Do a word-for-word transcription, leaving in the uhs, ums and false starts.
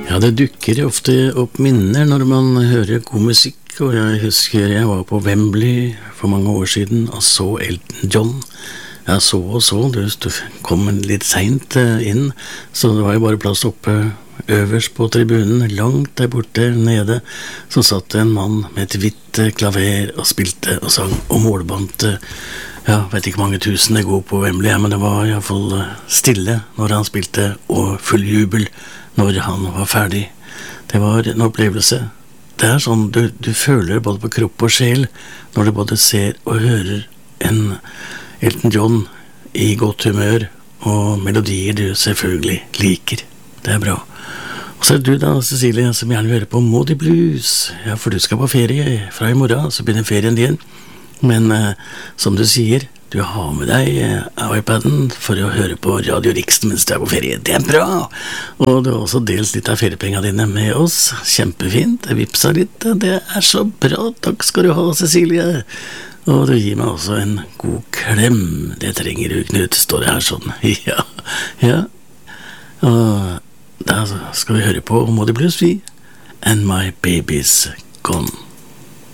Ja, det dukker ofte opp minner når man hører god musikk, og jeg husker jeg var på Wembley for mange år siden og så Elton John. Jeg så og så, du kom litt sent inn, så det var jo bare plass oppe øverst på tribunen, langt der borte nede, så satt en mann med et hvitt klaver og spilte og sang og målbandte. Ja, vet ikke mange tusen det går på Wembley, men det var i hvert fall stille når han spilte, og full jubel når han var ferdig. Det var en opplevelse. Det er sånn, du, du føler både på kropp og sjel når du både ser og hører en Elton John i godt humør, og melodier du selvfølgelig liker. Det er bra. Og så er det du da, Cecilie, som gjerne vil høre på Moody Blues. Ja, for du skal på ferie fra i morgen, så begynner ferien din. Men eh, som du sier, du har med deg eh, iPaden for å høre på Radio Riksen mens du er på ferie. Det er bra! Og du har også delt litt av feriepengene dine med oss. Kjempefint, jeg vipsa litt. Det er så bra, takk skal du ha, Cecilie. Og du gir meg også en god klem. Det trenger du, Knut, står det her sånn. Ja, ja. Og da skal vi høre på Moody Blues, vi. And my baby's gone.